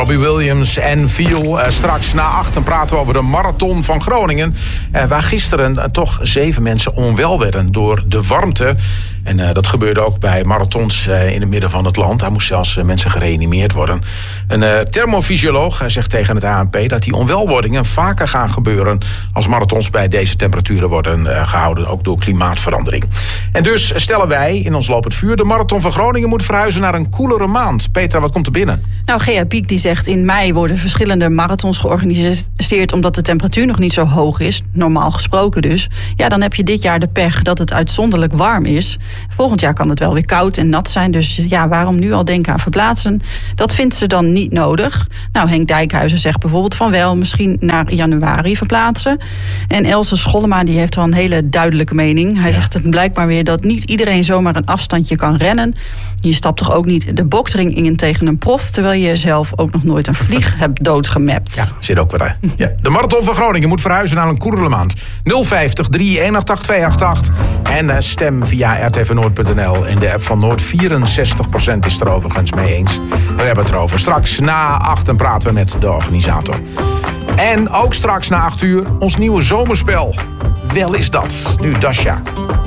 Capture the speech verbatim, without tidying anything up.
Robbie Williams en Feel. Uh, straks na achten praten we over de marathon van Groningen. Uh, waar gisteren uh, toch zeven mensen onwel werden door de warmte. En uh, dat gebeurde ook bij marathons uh, in het midden van het land. Daar moesten zelfs uh, mensen gereanimeerd worden. Een uh, thermofysioloog uh, zegt tegen het A N P dat die onwelwordingen vaker gaan gebeuren als marathons bij deze temperaturen worden uh, gehouden, ook door klimaatverandering. En dus stellen wij in ons lopend vuur: de marathon van Groningen moet verhuizen naar een koelere maand. Petra, wat komt er binnen? Nou, G A Piek die zegt in mei worden verschillende marathons georganiseerd omdat de temperatuur nog niet zo hoog is, normaal gesproken dus. Ja, dan heb je dit jaar de pech dat het uitzonderlijk warm is. Volgend jaar kan het wel weer koud en nat zijn, dus ja, waarom nu al denken aan verplaatsen? Dat vindt ze dan niet nodig. Nou, Henk Dijkhuizen zegt bijvoorbeeld van wel, misschien naar januari verplaatsen. En Else Schollema die heeft wel een hele duidelijke mening. Hij ja. zegt het blijkbaar weer dat niet iedereen zomaar een afstandje kan rennen. Je stapt toch ook niet de boksring in tegen een prof, terwijl je zelf ook nog nooit een vlieg hebt doodgemapt. Ja, zit ook weer. Ja. De marathon van Groningen moet verhuizen naar een koelere maand. nul vijftig, drie een acht acht, twee acht acht. En uh, stem via r t v noord punt n l. In de app van Noord, vierenzestig procent is er overigens mee eens. We hebben het erover. Straks na achten praten we met de organisator. En ook straks na acht uur ons nieuwe zomerspel. Wel is dat. Nu Dasha.